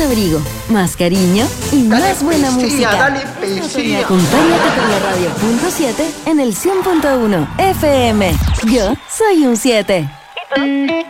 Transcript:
abrigo, más cariño y Dale más buena poesía, música. dale poesía. Acompáñate con la radio punto 7 en el 100.1 FM. Yo soy un 7.